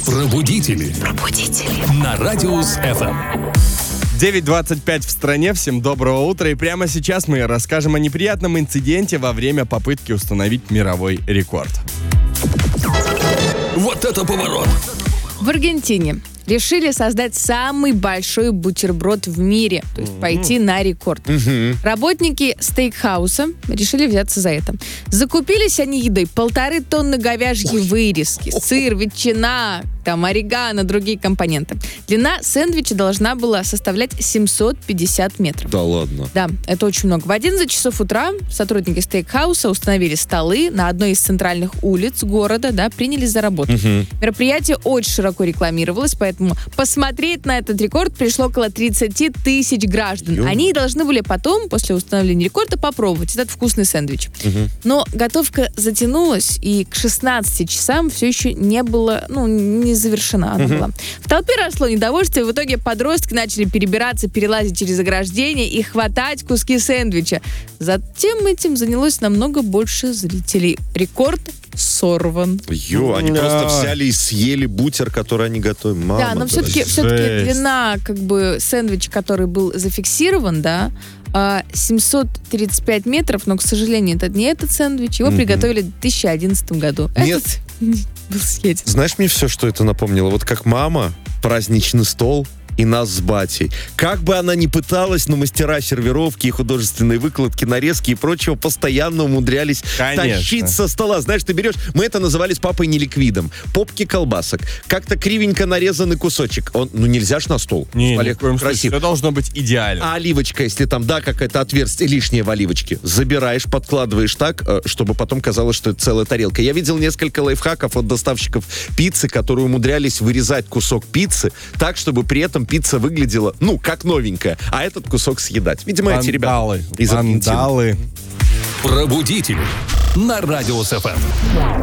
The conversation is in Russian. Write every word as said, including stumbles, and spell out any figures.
Пробудители. Пробудители. На Радиус эф эм. девять двадцать пять в стране. Всем доброго утра. И прямо сейчас мы расскажем о неприятном инциденте во время попытки установить мировой рекорд. Вот это поворот! В Аргентине решили создать самый большой бутерброд в мире, то есть пойти на рекорд. Работники стейкхауса решили взяться за это. Закупились они едой: полторы тонны говяжьей вырезки, сыр, ветчина, там орегано, другие компоненты. Длина сэндвича должна была составлять семьсот пятьдесят метров. Да ладно. Да, это очень много. В одиннадцать часов утра сотрудники стейкхауса установили столы на одной из центральных улиц города, да, принялись за работу. Угу. Мероприятие очень широко рекламировалось, поэтому посмотреть на этот рекорд пришло около тридцать тысяч граждан. Ё. Они должны были потом, после установления рекорда, попробовать этот вкусный сэндвич. Угу. Но готовка затянулась, и к шестнадцати часам все еще не было, ну, не завершена она Угу. была. В толпе росло недовольство, и в итоге подростки начали перебираться, перелазить через ограждение и хватать куски сэндвича. Затем этим занялось намного больше зрителей. Рекорд сорван. Ё, они Да. просто взяли и съели бутер, который они готовят. Мама Да, но все-таки, жесть. все-таки длина, как бы, сэндвича, который был зафиксирован, да, а, семьсот тридцать пять метров, но, к сожалению, это не этот сэндвич. Его Мгм. приготовили в две тысячи одиннадцатом году. Нет. Этот был съеден. Знаешь, мне все, что это напомнило? Вот как мама, праздничный стол и нас с батей. Как бы она ни пыталась, но мастера сервировки и художественной выкладки, нарезки и прочего постоянно умудрялись Конечно. тащить со стола. Знаешь, ты берешь... Мы это называли с папой неликвидом. Попки колбасок. Как-то кривенько нарезанный кусочек. Он, ну, нельзя ж на стол. Не, Олег, ни в коем случае. красиво. Все должно быть идеально. А оливочка, если там, да, какое-то отверстие лишнее в оливочке, забираешь, подкладываешь так, э, чтобы потом казалось, что это целая тарелка. Я видел несколько лайфхаков от доставщиков пиццы, которые умудрялись вырезать кусок пиццы так, чтобы при этом пицца выглядела, ну, как новенькая, а этот кусок съедать. Видимо, эти ребята Вандалы. из Аргентины. Вандалы. Пробудители. На Радиус эф эм.